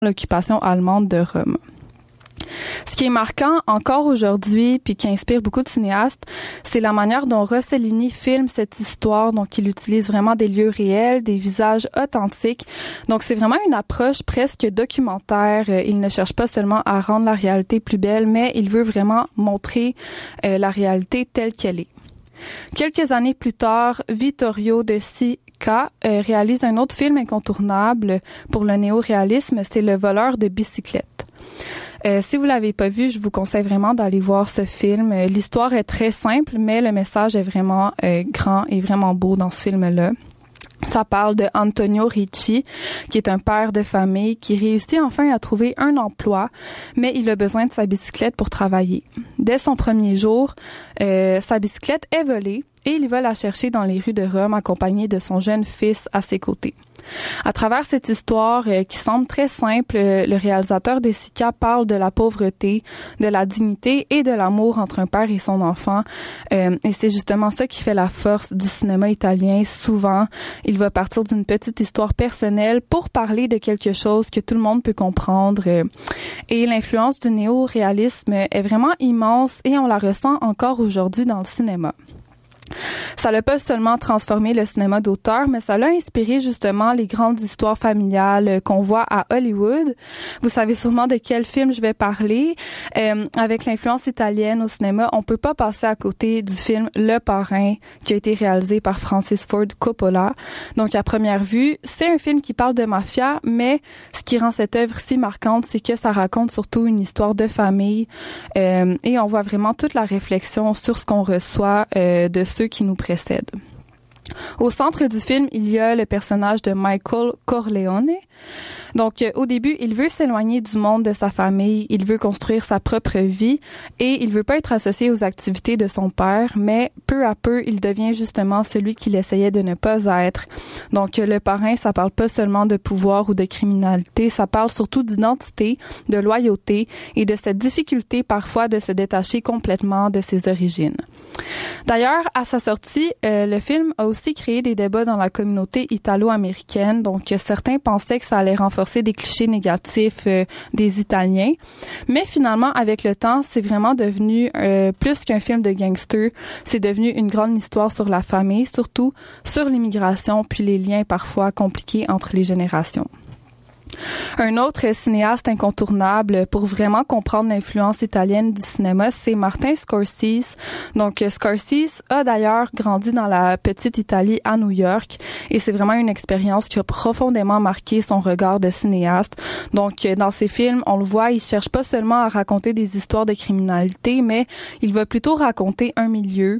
l'occupation allemande de Rome. Ce qui est marquant encore aujourd'hui, puis qui inspire beaucoup de cinéastes, c'est la manière dont Rossellini filme cette histoire. Donc, il utilise vraiment des lieux réels, des visages authentiques. Donc, c'est vraiment une approche presque documentaire. Il ne cherche pas seulement à rendre la réalité plus belle, mais il veut vraiment montrer la réalité telle qu'elle est. Quelques années plus tard, Vittorio De Sica réalise un autre film incontournable pour le néo-réalisme, c'est Le voleur de bicyclette. Si vous l'avez pas vu, je vous conseille vraiment d'aller voir ce film. L'histoire est très simple, mais le message est vraiment grand et vraiment beau dans ce film-là. Ça parle de Antonio Ricci, qui est un père de famille qui réussit enfin à trouver un emploi, mais il a besoin de sa bicyclette pour travailler. Dès son premier jour, sa bicyclette est volée et il va la chercher dans les rues de Rome accompagné de son jeune fils à ses côtés. À travers cette histoire qui semble très simple, le réalisateur De Sica parle de la pauvreté, de la dignité et de l'amour entre un père et son enfant. Et c'est justement ça qui fait la force du cinéma italien. Souvent, il va partir d'une petite histoire personnelle pour parler de quelque chose que tout le monde peut comprendre. Et l'influence du néo-réalisme est vraiment immense et on la ressent encore aujourd'hui dans le cinéma. Ça l'a pas seulement transformé le cinéma d'auteur, mais ça l'a inspiré justement les grandes histoires familiales qu'on voit à Hollywood. Vous savez sûrement de quel film je vais parler. Avec l'influence italienne au cinéma, on peut pas passer à côté du film Le Parrain, qui a été réalisé par Francis Ford Coppola. Donc à première vue, c'est un film qui parle de mafia, mais ce qui rend cette œuvre si marquante, c'est que ça raconte surtout une histoire de famille et on voit vraiment toute la réflexion sur ce qu'on reçoit de ceux qui nous précèdent. Au centre du film, il y a le personnage de Michael Corleone. Donc, au début, il veut s'éloigner du monde de sa famille, il veut construire sa propre vie et il veut pas être associé aux activités de son père, mais peu à peu, il devient justement celui qu'il essayait de ne pas être. Donc, Le Parrain, ça parle pas seulement de pouvoir ou de criminalité, ça parle surtout d'identité, de loyauté et de cette difficulté parfois de se détacher complètement de ses origines. D'ailleurs, à sa sortie, le film a aussi créé des débats dans la communauté italo-américaine. Donc, certains pensaient que ça allait renforcer des clichés négatifs des Italiens. Mais finalement, avec le temps, c'est vraiment devenu plus qu'un film de gangster. C'est devenu une grande histoire sur la famille, surtout sur l'immigration, puis les liens parfois compliqués entre les générations. Un autre cinéaste incontournable pour vraiment comprendre l'influence italienne du cinéma, c'est Martin Scorsese. Donc, Scorsese a d'ailleurs grandi dans la petite Italie à New York et c'est vraiment une expérience qui a profondément marqué son regard de cinéaste. Donc, dans ses films, on le voit, il cherche pas seulement à raconter des histoires de criminalité, mais il va plutôt raconter un milieu.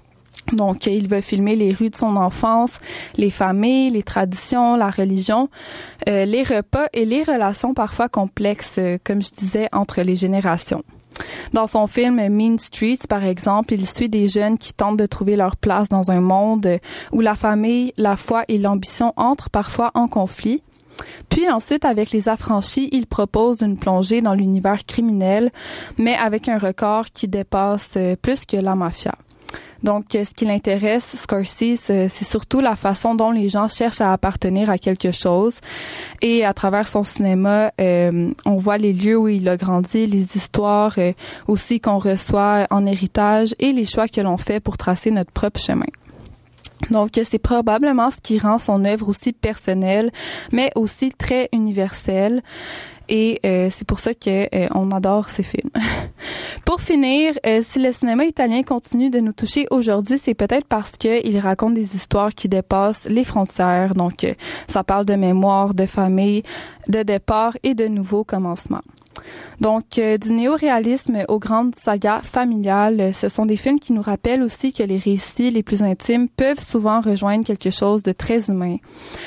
Donc, il va filmer les rues de son enfance, les familles, les traditions, la religion, les repas et les relations parfois complexes, comme je disais, entre les générations. Dans son film Mean Streets, par exemple, il suit des jeunes qui tentent de trouver leur place dans un monde où la famille, la foi et l'ambition entrent parfois en conflit. Puis ensuite, avec Les Affranchis, il propose une plongée dans l'univers criminel, mais avec un record qui dépasse plus que la mafia. Donc, ce qui l'intéresse, Scorsese, c'est surtout la façon dont les gens cherchent à appartenir à quelque chose. Et à travers son cinéma, on voit les lieux où il a grandi, les histoires aussi qu'on reçoit en héritage et les choix que l'on fait pour tracer notre propre chemin. Donc, c'est probablement ce qui rend son œuvre aussi personnelle, mais aussi très universelle. Et c'est pour ça que on adore ces films. Pour finir, si le cinéma italien continue de nous toucher aujourd'hui, c'est peut-être parce que il raconte des histoires qui dépassent les frontières. Donc, ça parle de mémoire, de famille, de départ et de nouveaux commencements. Donc, du néo-réalisme aux grandes sagas familiales, ce sont des films qui nous rappellent aussi que les récits les plus intimes peuvent souvent rejoindre quelque chose de très humain.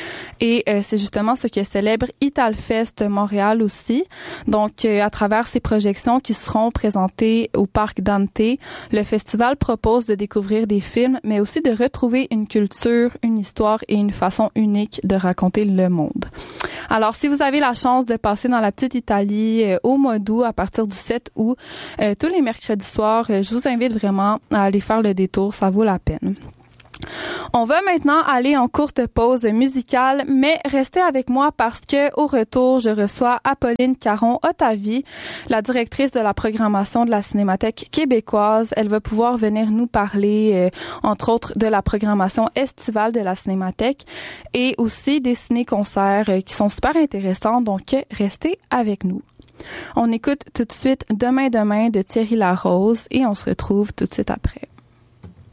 Et c'est justement ce que célèbre Italfest Montréal aussi. Donc, à travers ces projections qui seront présentées au Parc Dante, le festival propose de découvrir des films, mais aussi de retrouver une culture, une histoire et une façon unique de raconter le monde. Alors, si vous avez la chance de passer dans la petite Italie au mois d'août, à partir du 7 août, tous les mercredis soirs, je vous invite vraiment à aller faire le détour, ça vaut la peine. On va maintenant aller en courte pause musicale, mais restez avec moi parce que au retour, je reçois Apolline Caron-Ottavie, la directrice de la programmation de la Cinémathèque québécoise. Elle va pouvoir venir nous parler, entre autres, de la programmation estivale de la Cinémathèque et aussi des ciné-concerts qui sont super intéressants, donc restez avec nous. On écoute tout de suite Demain de Thierry Larose et on se retrouve tout de suite après.